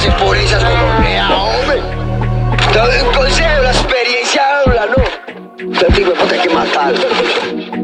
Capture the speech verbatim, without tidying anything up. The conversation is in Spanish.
passes por esas gonorrea, hombre. Te doy un consejo, la experiencia habla, ¿no? Te digo, puta, hay que matarlo.